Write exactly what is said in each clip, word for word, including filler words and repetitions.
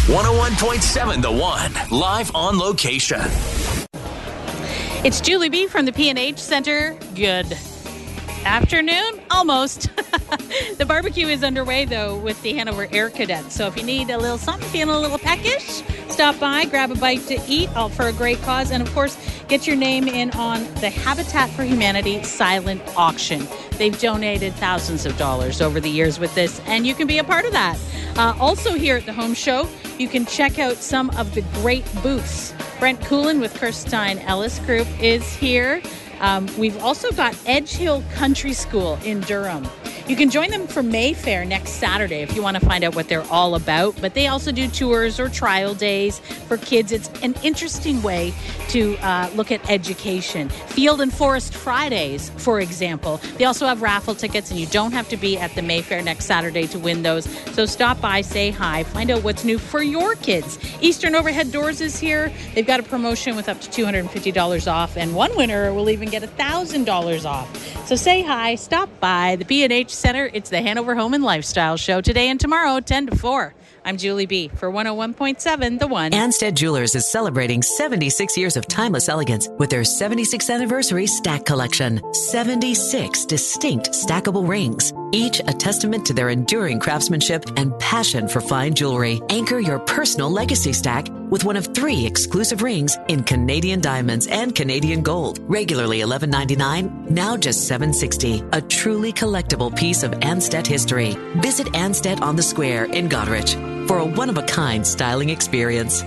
one oh one point seven The One, live on location. It's Julie B. from the P and H Center. Good afternoon, almost. The barbecue is underway, though, with the Hanover Air Cadets. So if you need a little something, feeling a little peckish, stop by, grab a bite to eat, all for a great cause. And, of course, get your name in on the Habitat for Humanity silent auction. They've donated thousands of dollars over the years with this, and you can be a part of that. Uh, also here at the Home Show, you can check out some of the great booths. Brent Coolin with Kirstein Ellis Group is here. Um, we've also got Edge Hill Country School in Durham. You can join them for Mayfair next Saturday if you want to find out what they're all about. But they also do tours or trial days for kids. It's an interesting way to uh, look at education. Field and Forest Fridays, for example. They also have raffle tickets, and you don't have to be at the Mayfair next Saturday to win those. So stop by, say hi, find out what's new for your kids. Eastern Overhead Doors is here. They've got a promotion with up to two hundred fifty dollars off, and one winner will even get one thousand dollars off. So say hi, stop by the P and H Center. It's the Hanover Home and Lifestyle Show today and tomorrow, ten to four. I'm Julie B. for one oh one point seven The One. Anstead Jewelers is celebrating seventy-six years of timeless elegance with their seventy-sixth anniversary stack collection. seventy-six distinct stackable rings, each a testament to their enduring craftsmanship and passion for fine jewelry. Anchor your personal legacy stack with one of three exclusive rings in Canadian diamonds and Canadian gold. Regularly eleven ninety-nine, now just seven sixty. A truly collectible piece of Anstead history. Visit Anstead on the Square in Goderich for a one-of-a-kind styling experience.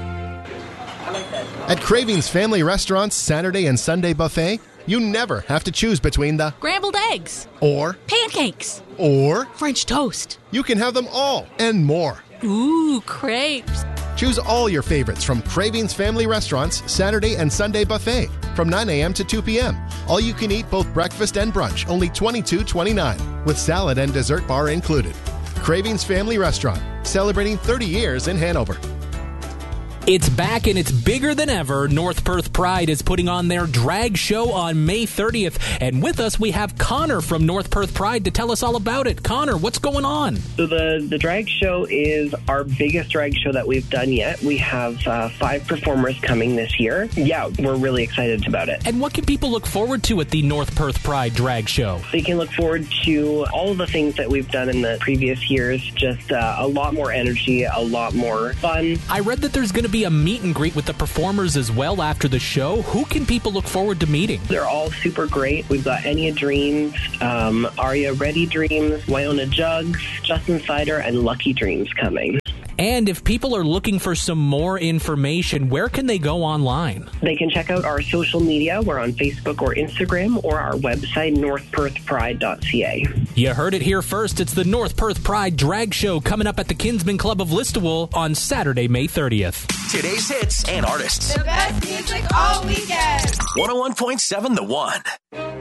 At Cravings Family Restaurant's Saturday and Sunday buffet, you never have to choose between the Scrambled eggs. Or Pancakes. Or French toast. You can have them all and more. Ooh, crepes. Choose all your favorites from Cravings Family Restaurant's Saturday and Sunday buffet from nine a.m. to two p.m. All you can eat both breakfast and brunch, only twenty-two twenty-nine, with salad and dessert bar included. Cravings Family Restaurant, celebrating thirty years in Hanover. It's back and it's bigger than ever. North Perth Pride is putting on their drag show on May thirtieth. And with us, we have Connor from North Perth Pride to tell us all about it. Connor, what's going on? So the, the drag show is our biggest drag show that we've done yet. We have uh, five performers coming this year. Yeah, we're really excited about it. And what can people look forward to at the North Perth Pride drag show? They can look forward to all of the things that we've done in the previous years. Just uh, a lot more energy, a lot more fun. I read that there's going to be a meet and greet with the performers as well after the show. Who can people look forward to meeting? They're all super great. We've got Enya Dreams, um, Aria Ready Dreams, Wyona Jugs, Justin Sider, and Lucky Dreams coming. And if people are looking for some more information, where can they go online? They can check out our social media. We're on Facebook or Instagram, or our website, north perth pride dot c a. You heard it here first. It's the North Perth Pride Drag Show coming up at the Kinsman Club of Listowel on Saturday, May thirtieth. Today's hits and artists. The best music all weekend. one oh one point seven The One.